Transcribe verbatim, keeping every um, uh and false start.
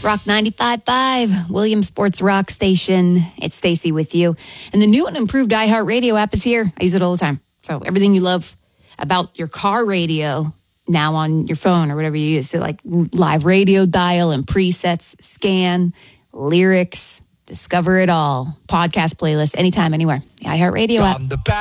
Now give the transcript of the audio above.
Rock ninety-five point five, Williams Sports Rock Station. It's Stacy with you. And the new and improved iHeartRadio app is here. I use it all the time. So everything you love about your car radio now on your phone or whatever you use. So like live radio dial and presets, scan, lyrics, discover it all. Podcast playlist, anytime, anywhere. The iHeartRadio app.